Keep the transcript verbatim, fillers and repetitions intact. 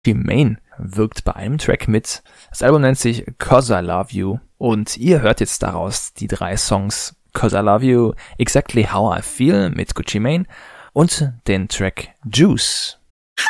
Gucci Mane wirkt bei einem Track mit. Das Album nennt sich Cause I Love You und ihr hört jetzt daraus die drei Songs Cause I Love You, Exactly How I Feel mit Gucci Mane und den Track Juice.